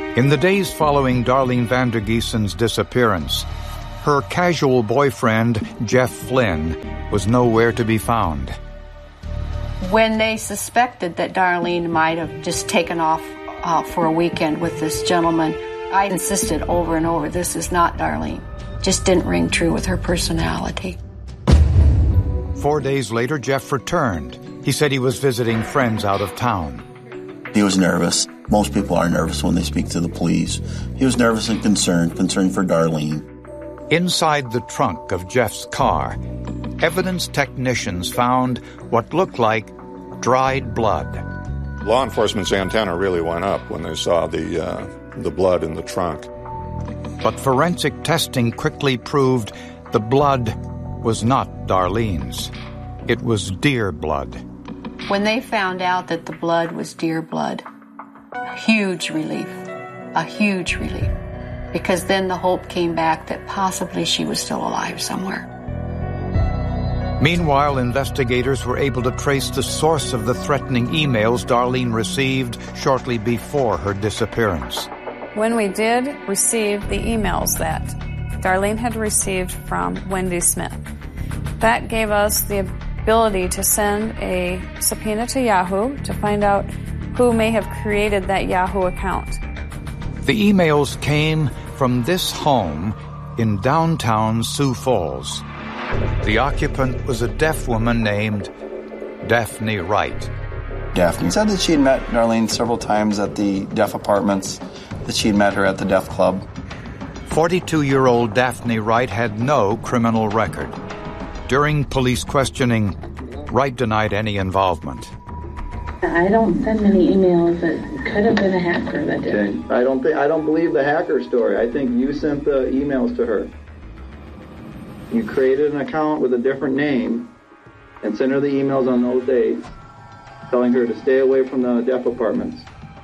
In the days following Darlene Vander Giesen's disappearance, her casual boyfriend, Jeff Flynn, was nowhere to be found. When they suspected that Darlene might have just taken off for a weekend with this gentleman, I insisted over and over, this is not Darlene. Just didn't ring true with her personality. 4 days later, Jeff returned. He said he was visiting friends out of town. He was nervous. Most people are nervous when they speak to the police. He was nervous and concerned for Darlene. Inside the trunk of Jeff's car, evidence technicians found what looked like dried blood. Law enforcement's antenna really went up when they saw the blood in the trunk. But forensic testing quickly proved the blood was not Darlene's. It was deer blood. When they found out that the blood was deer blood, a huge relief, because then the hope came back that possibly she was still alive somewhere. Meanwhile, investigators were able to trace the source of the threatening emails Darlene received shortly before her disappearance. When we did receive the emails that Darlene had received from Wendy Smith, that gave us the ability to send a subpoena to Yahoo to find out who may have created that Yahoo account. The emails came from this home in downtown Sioux Falls. The occupant was a deaf woman named Daphne Wright. Daphne said that she had met Darlene several times at the deaf apartments, that she had met her at the deaf club. 42-year-old Daphne Wright had no criminal record. During police questioning, Wright denied any involvement. I don't send many emails. It could have been a hacker that did it. I don't believe the hacker story. I think you sent the emails to her. You created an account with a different name and sent her the emails on those days, telling her to stay away from the deaf apartments.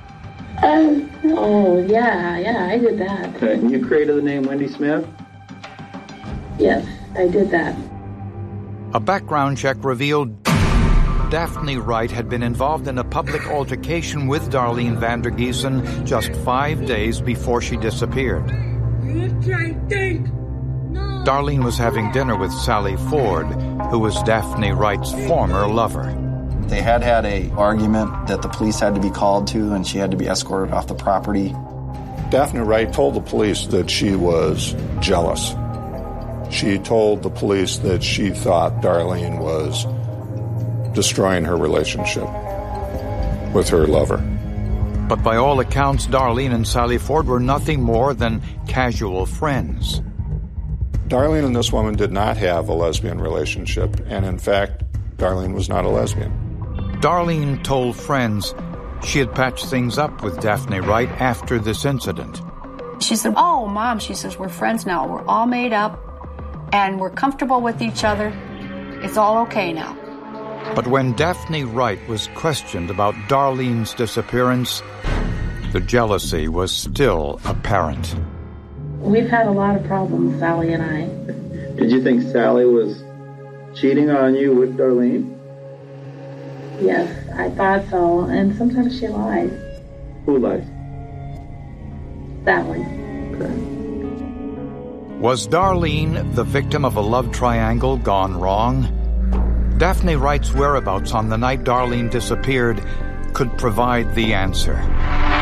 Yeah, I did that. Okay, and you created the name Wendy Smith? Yes, I did that. A background check revealed Daphne Wright had been involved in a public altercation with Darlene Vander Giesen just 5 days before she disappeared. Darlene was having dinner with Sally Ford, who was Daphne Wright's former lover. They had an argument that the police had to be called to, and she had to be escorted off the property. Daphne Wright told the police that she was jealous. She told the police that she thought Darlene was destroying her relationship with her lover. But by all accounts, Darlene and Sally Ford were nothing more than casual friends. Darlene and this woman did not have a lesbian relationship, and in fact, Darlene was not a lesbian. Darlene told friends she had patched things up with Daphne Wright after this incident. She said, "Oh, Mom," she says, "we're friends now. We're all made up, and we're comfortable with each other. It's all okay now." But when Daphne Wright was questioned about Darlene's disappearance, the jealousy was still apparent. We've had a lot of problems, Sally and I. Did you think Sally was cheating on you with Darlene? Yes, I thought so, and sometimes she lies. Who lies? Sally. Okay. Was Darlene the victim of a love triangle gone wrong? Daphne Wright's whereabouts on the night Darlene disappeared could provide the answer.